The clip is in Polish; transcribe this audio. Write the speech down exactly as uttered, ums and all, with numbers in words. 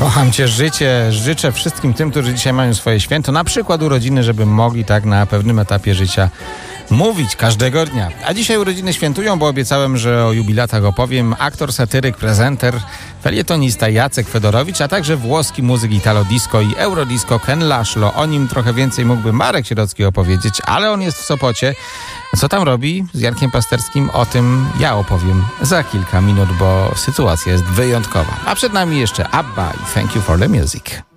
Kocham cię, życie. Życzę wszystkim tym, którzy dzisiaj mają swoje święto, na przykład urodziny, żeby mogli tak na pewnym etapie życia mówić każdego dnia. A dzisiaj urodziny świętują, bo obiecałem, że o jubilatach opowiem aktor, satyryk, prezenter, felietonista Jacek Fedorowicz, a także włoski muzyk italo-disco i eurodisco Ken Laszlo. O nim trochę więcej mógłby Marek Sierocki opowiedzieć, ale on jest w Sopocie. Co tam robi z Jankiem Pasterskim? O tym ja opowiem za kilka minut, bo sytuacja jest wyjątkowa. A przed nami jeszcze ABBA i Thank You for the Music.